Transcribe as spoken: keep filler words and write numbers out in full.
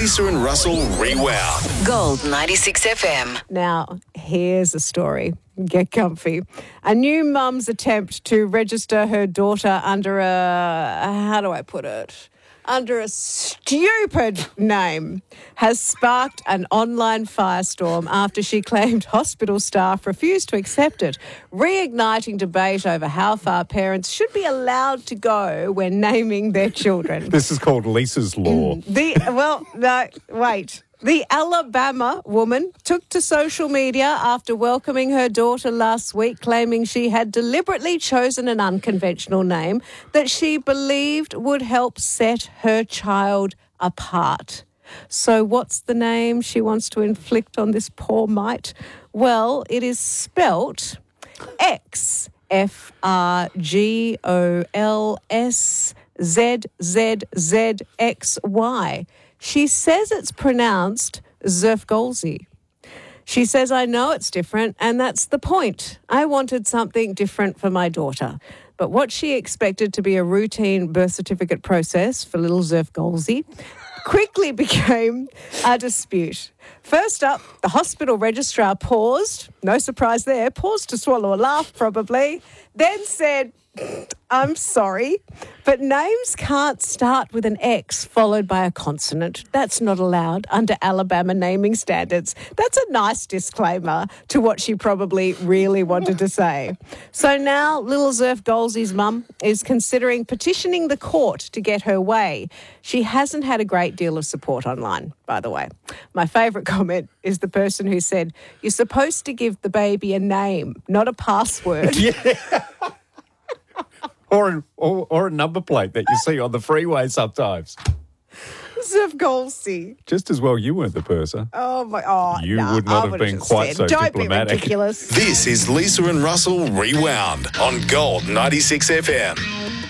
Lisa and Russell Rewound. Gold ninety-six F M. Now, here's a story. Get comfy. A new mum's attempt to register her daughter under a, how do I put it? Under a stupid name has sparked an online firestorm after she claimed hospital staff refused to accept it, reigniting debate over how far parents should be allowed to go when naming their children. This is called Lisa's Law. The well, no, wait. The Alabama woman took to social media after welcoming her daughter last week, claiming she had deliberately chosen an unconventional name that she believed would help set her child apart. So what's the name she wants to inflict on this poor mite? Well, it is spelt X F R G O L S Z Z Z X Y. She says it's pronounced Zerfgolzi. She says, I know it's different, and that's the point. I wanted something different for my daughter. But what she expected to be a routine birth certificate process for little Zerfgolzi quickly became a dispute. First up, the hospital registrar paused, no surprise there, paused to swallow a laugh probably, then said, I'm sorry, but names can't start with an X followed by a consonant. That's not allowed under Alabama naming standards. That's a nice disclaimer to what she probably really wanted to say. So now little Zerfgolzi's mum is considering petitioning the court to get her way. She hasn't had a great deal of support online, by the way. My favourite comment is the person who said, you're supposed to give the baby a name, not a password. Yeah. Or, or or a number plate that you see on the freeway sometimes. Zerfgolzi. Just as well you weren't the purser. Oh, my... Oh, You nah, would not I have would've been just quite said, so Don't diplomatic. be ridiculous. This is Lisa and Russell Rewound on Gold ninety-six F M.